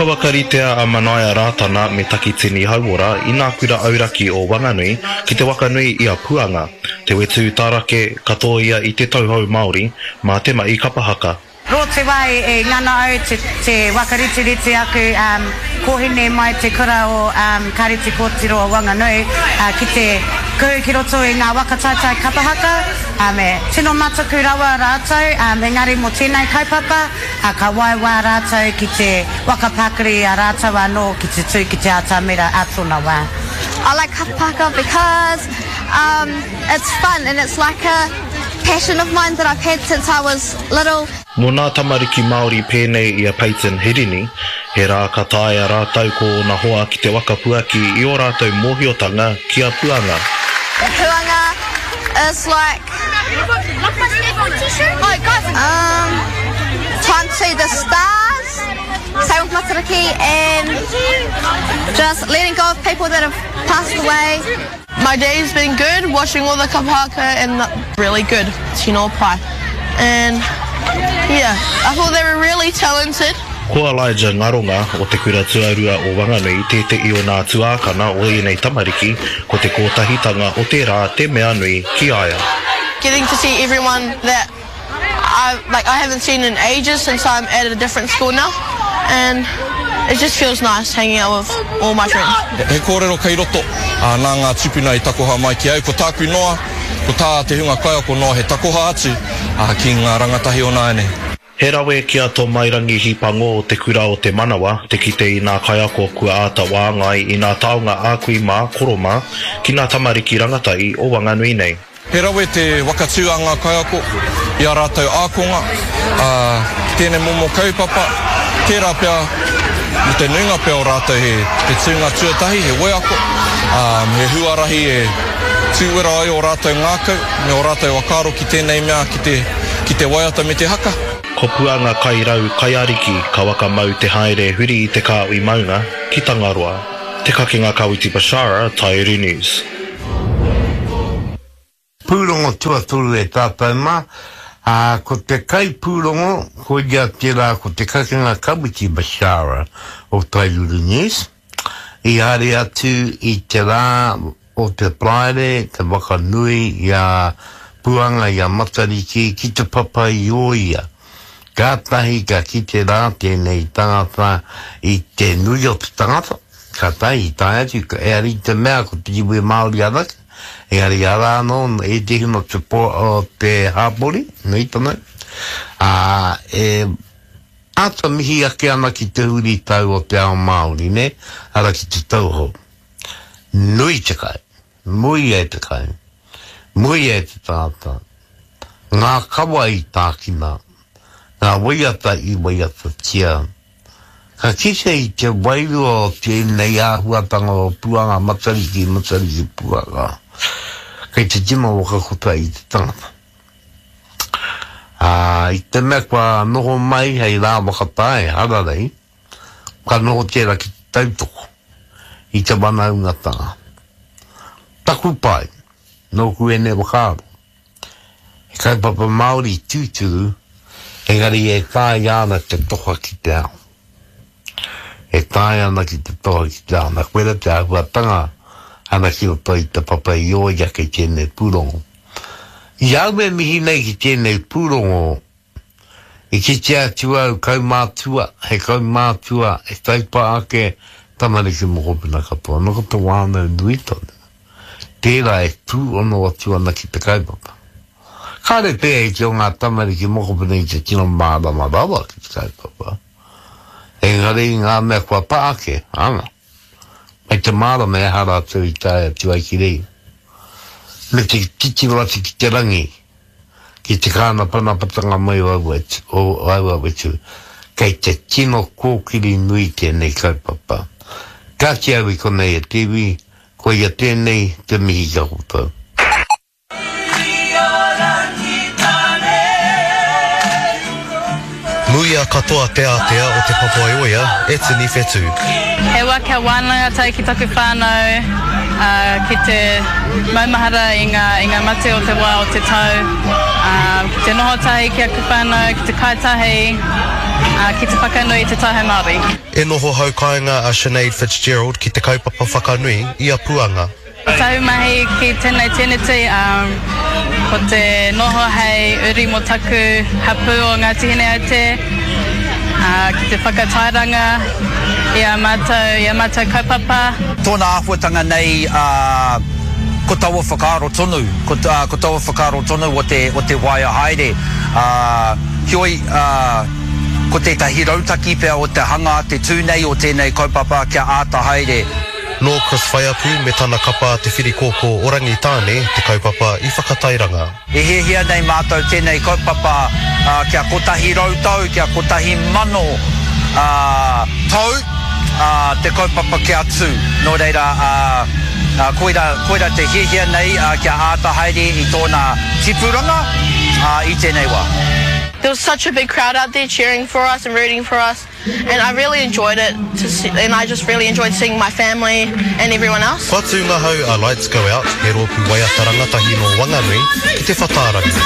wakaritea a Manaia Rātana me Takitini Hauora i nā kura auraki o Wanganui ki te wakanui i a Puanga. Te wetu tarake katoa ia i te tauhau Māori mā te mai kapahaka. Ro te wai e ngana au te wakaritiriti aku kohine mai te kura o Kariti Kōtiro o Wanganui ki te kuhu ki roto i ngā wakataitai kapahaka me tino mataku rawa rātou engari mo tēnei kaupapa ka waiwa rātou ki te wakapakari a rātou anō ki te tū ki te atamira atona wā. I like kapahaka because it's fun and it's like a passion of mine that I've had since I was little. Mō nā tamariki Māori pēnei i a Peyton Hirini, he rā ka tāia rātou ko nā hoa ki te wakapuaki i o rātou mōhiotanga ki a Puanga. The Puanga is like time to see the stars, same with Matariki, and just letting go of people that have passed away. My day's been good, watching all the kapahaka and really good tino pai. And yeah, I thought they were really talented. Ko Elijah Ngaronga o te kura tuarua o Wanganui te i o nā tuākana o ienei tamariki ko te kōtahitanga o te rā te mea nui ki aia. Getting to see everyone that I haven't seen in ages since I'm at a different school now, and it just feels nice hanging out with all my friends. He kōrero kei roto, nā ngā tupuna i takoha mai ki au, ko tāku noa, ko tā te hunga kai ko noa he takoha atu, ki ngā rangatahi o nāne. He rawe ki a tō mairangi hipango o te kura o te manawa, te kite i nā kaiako kua āta wāngai i nā taonga ākui mā koroma ki nā tamariki rangatai o Wanganui nei. He rawe te wakatū a ngā kaiako i a rātou ākonga, ki tēnei momo kaupapa, tērā pia mo te nuinga pia o rātou he tūnga tuatahi, he weako, he huarahi e tūwera ai o rātou ngākau, me o rātou wakaro ki tēnei mea ki te waiata me te haka. Ko Puanga kai rau kai ariki ka waka mau te haere huri i te kāui maunga ki Tangaroa. Te kakinga Kawiti Bashara, Tairi News. Pūrongo tuaturu e tātou mā. Ko te kai pūrongo, ko ia te rā ko te kakinga Kawiti Bashara o Tairi News. I are atu i te rā o te praere, te wakanui i a Puanga i a Matariki ki te papa i o ia. Kātahi ka ki te rā tēnei tangata i te nui o te tangata. Kātahi i tae atu, e ari te mea ko te iwi Māori araki. E ari ara anō, e te hino te hāpori, nui tanau. Ata mihi ake ana ki te huri tau o te ao Māori, ne? Ara ki te tauho. Nui te kai. Mui e te kai. Mui e te tāta. Ngā kawa i tākina. Ngā waiata i waiata tia. Ka kise i te wairu o tēnei āhuatanga o Puanga Matariki Puanga. Kei te tima o ka kota i te tangata. I te mea kua noho mai hei rā wakatāe, hararei. Ka noho tērā ki te tautoko. I te wanaungatanga. Taku pai. Noku e ne wakaro. E kaupapa Māori tūturu. Engari e tāi ana te toha ki te ao. E tāi ana ki te toha ki te ao. Nā koera te ahuatanga ana ki o toi te papa i o ia kei tēnei pūrongo. I au me mihi nei ki tēnei pūrongo, i ki te atu au kaumātua, he kaumātua, e taipa ake tamariki mokopuna katoa. Nō kato wānau nui tonu. Tērā e tū ono atu ana ki te kaupapa. Kāre pēa i te o ngā tamariki mokopuna i te tino mārama rawa ki te kaupapa. Engari ngā mea kua paake, ana. Mai te mārama e hara atu i tae atu ai ki rei. Me te titi rati ki te rangi, ki te kāna panapatanga mai o aua wetu, kei te tino kōkiri nui tēnei kaupapa. Ka ki au i konei e tiwi, ko ia tēnei te mihi ka kutau. Muia katoa te atea o te papaioia, e tini whetū. He waka wānanga tai ki taku whānau, ki te maumahara i ngā mate o te wā o te tau, ki te noho tahi ki aku whānau, ki te kaitahi, ki te whakanui te tahe Māori. E noho hau kāinga a Sinead Fitzgerald ki te kaupapa whakanui i a puanga. Tahu mahi ki tēnei teneti, ko te noho hei uri mo taku hapu o ngā tihine au te, ki te whakatairanga i a mātou kaupapa. Tōna āhuatanga nei ko taua whakaaro tonu, ko taua whakaaro tonu o te waia haere. Hioi, ko te tahi rautaki pia o te hanga, te tūnei o tēnei kaupapa kia āta haere. Nō Chris Whaiapu me tana kapa te whirikoko orangi tāne te kaupapa i whakatairanga. E hea nei mātou tēnei kaupapa kia kotahi rautau, kia kotahi mano tau, te kaupapa kia tū. Nō reira, koira te hea nei kia āta haere i tōna tipuranga i tēnei wā. There was such a big crowd out there cheering for us and rooting for us, and I really enjoyed it. And I just really enjoyed seeing my family and everyone else. Kua tūnga hau a Lights Go Out, he rōpū waiataranga tahi no Wanganui ki te whatārangi.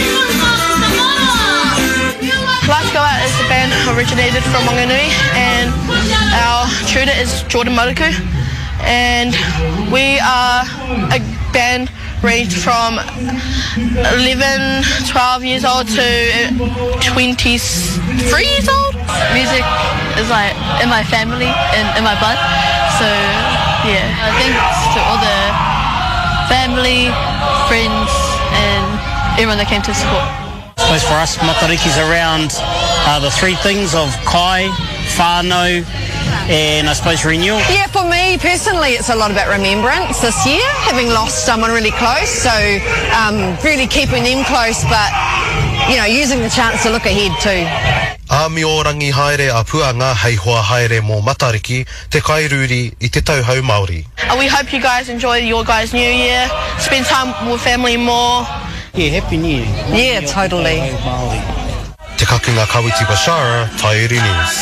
Lights Go Out is the band originated from Wanganui, and our tutor is Jordan Motoku, and we are a band ranged from 11, 12 years old to 23 years old. Music is like in my family and in my blood. So yeah, thanks to all the family, friends and everyone that came to support. I suppose for us, Matariki's around the three things of kai, whānau, and I suppose renewal. Yeah, for me personally, it's a lot about remembrance this year, having lost someone really close, so really keeping them close, but, you know, using the chance to look ahead too. Āmiorangi haere a puanga hei hoa haere mō Matariki, te kairuri i te tauhau Māori. We hope you guys enjoy your guys' New Year, spend time with family more. Yeah, Happy New Year. Yeah, totally. Te kakinga Kawiti Bashara, Tairi News.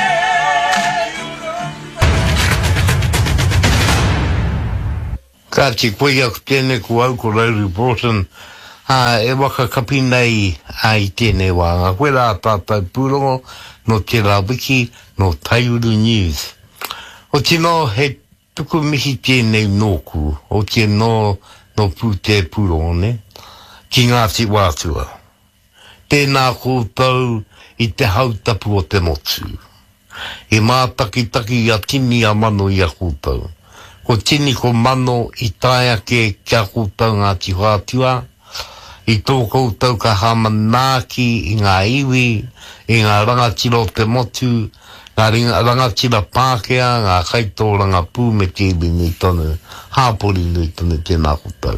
Ka te koe aku tēnei ko au ko Rowley Broughton, e waka kapi nei i tēnei wā. Ngā koe rā tātou pūrongo no te rā wiki no Tauru News. O tino he tuku mihi tēnei nōku, o tino no pū te pūrongo ne, ki Ngāti Wātua. Tēnā koutou i te hautapu o te motu. E mātaki a tini a mano i a koutou. Ko tini ko mano i taia ke kia koutou Ngāti Wātua, i tō koutou ka hamanaki i ngā iwi, i ngā rangatira o te motu, ngā rangatira Pākehā, ngā kaitōranga pū me te iwi nui tonu, hāpori nui tonu tēnā koutou.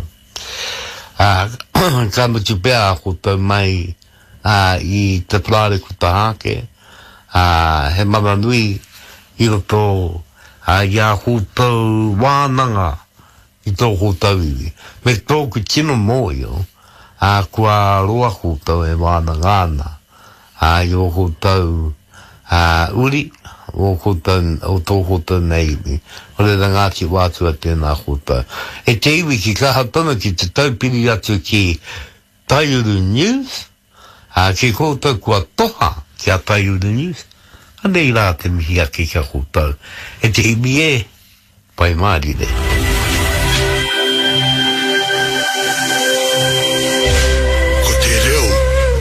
Ka mutu pēr a koutou mai i te plāre kutahake, he mana nui i roto i a koutou wānanga i tō koutou iwi. Me tōku tino mō io, kua roa koutou e wānanga ana, i o koutou uri, o tō koutou nei iwi. O le Ngāti Wātua tēnā koutou. E te iwi ki kaha tonu ki te taupiri atu ki Tauru News, ki koutou kua toha ki a Tauru News. Anei rā te mihi ake kia koutou. E te iwi e, pai Māori re.